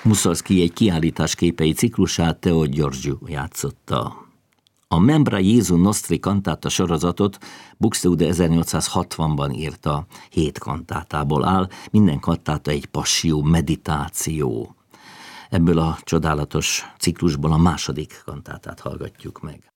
Mussorgsky egy kiállítás képei ciklusát Theo Giorgio játszotta. A Membra Jesu Nostri kantáta sorozatot Buxtehude 1860-ban írta, 7 kantátából áll, minden kantáta egy passzió, meditáció. Ebből a csodálatos ciklusból a második kantátát hallgatjuk meg.